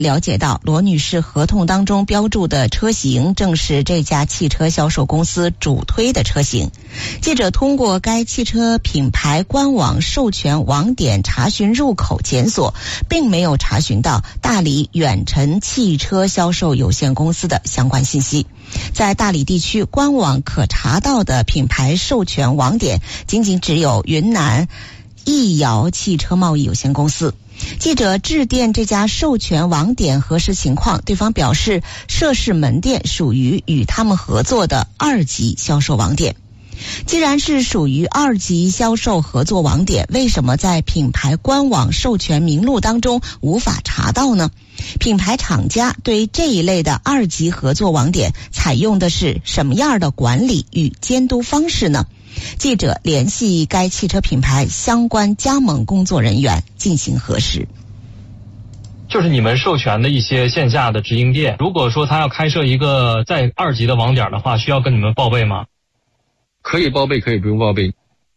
了解到，罗女士合同当中标注的车型正是这家汽车销售公司主推的车型。记者通过该汽车品牌官网授权网点查询入口检索，并没有查询到大理远辰汽车销售有限公司的相关信息。在大理地区官网可查到的品牌授权网点仅只有云南易瑶汽车贸易有限公司。记者致电这家授权网点核实情况，对方表示涉事门店属于与他们合作的2级销售网点。既然是属于2级销售合作网点，为什么在品牌官网授权名录当中无法查到呢？品牌厂家对这一类的2级合作网点采用的是什么样的管理与监督方式呢？记者联系该汽车品牌相关加盟工作人员进行核实。 就是你们授权的一些线下的直营店，如果说他要开设一个在2级的网点的话，需要跟你们报备吗？ 可以报备，可以不用报备。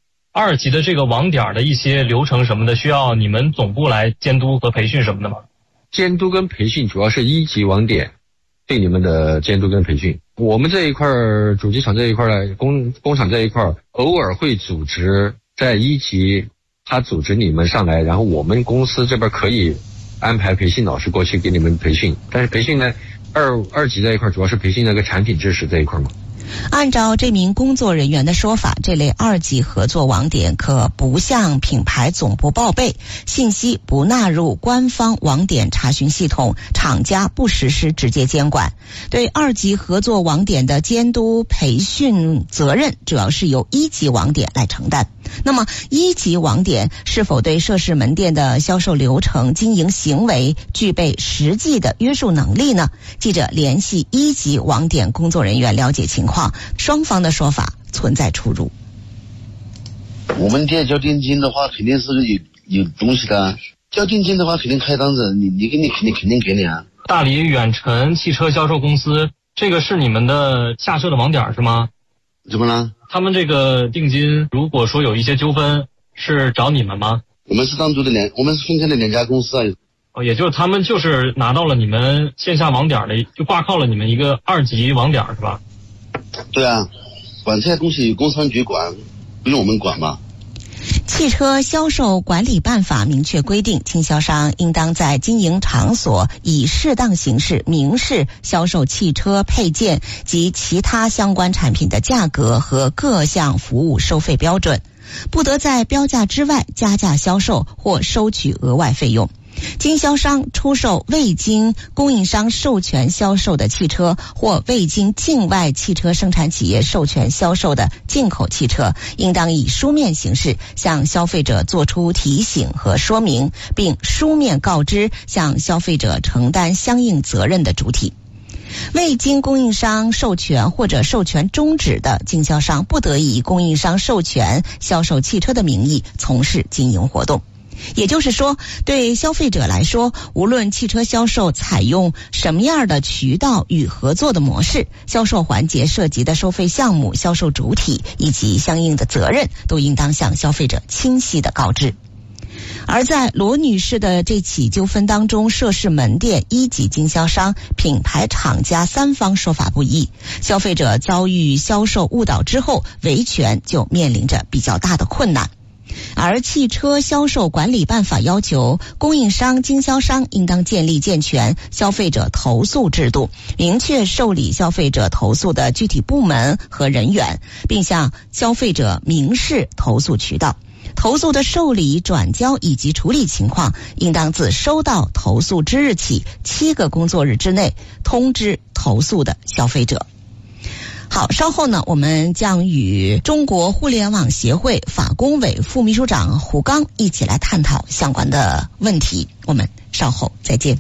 2级的这个网点的一些流程什么的，需要你们总部来监督和培训什么的吗？ 监督跟培训主要是1级网点对你们的监督跟培训。我们这一块主机厂这一块的工厂这一块偶尔会组织在1级，他组织你们上来，然后我们公司这边可以安排培训老师过去给你们培训。但是培训呢，二级这一块主要是培训那个产品知识这一块嘛。 按照这名工作人员的说法，这类2级合作网点可不向品牌总部报备，信息不纳入官方网点查询系统，厂家不实施直接监管。对2级合作网点的监督培训责任主要是由1级网点来承担。那么1级网点是否对涉事门店的销售流程、经营行为具备实际的约束能力呢？记者联系1级网点工作人员了解情况，双方的说法存在出入。 我们店交定金的话，肯定是有东西的。交定金的话，肯定开单子，你给你肯定给你啊。 大理远辰汽车销售公司，这个是你们的下设的网点是吗？ 怎么了？ 他们这个定金，如果说有一些纠纷，是找你们吗？ 我们是单独的我们是分开的2家公司啊。 也就是他们就是拿到了你们线下网点的，就挂靠了你们一个2级网点是吧？ 对啊，管这些东西有工商局管，不用我们管嘛。 汽车销售管理办法明确规定，经销商应当在经营场所以适当形式明示销售汽车配件及其他相关产品的价格和各项服务收费标准，不得在标价之外加价销售或收取额外费用。经销商出售未经供应商授权销售的汽车或未经境外汽车生产企业授权销售的进口汽车，应当以书面形式向消费者作出提醒和说明，并书面告知向消费者承担相应责任的主体。未经供应商授权或者授权终止的经销商，不得以供应商授权销售汽车的名义从事经营活动。也就是说，对消费者来说，无论汽车销售采用什么样的渠道与合作的模式，销售环节涉及的收费项目、销售主体以及相应的责任，都应当向消费者清晰地告知。而在罗女士的这起纠纷当中，涉事门店、1级经销商、品牌厂家3方说法不一，消费者遭遇销售误导之后，维权就面临着比较大的困难。而汽车销售管理办法要求，供应商、经销商应当建立健全消费者投诉制度，明确受理消费者投诉的具体部门和人员，并向消费者明示投诉渠道。投诉的受理、转交以及处理情况，应当自收到投诉之日起7个工作日之内通知投诉的消费者。好，稍后呢，我们将与中国互联网协会法工委副秘书长胡刚一起来探讨相关的问题。我们稍后再见。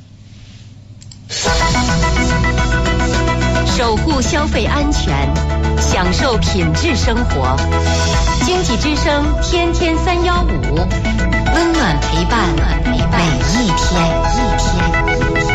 守护消费安全，享受品质生活。经济之声天天315，温暖陪伴每一天。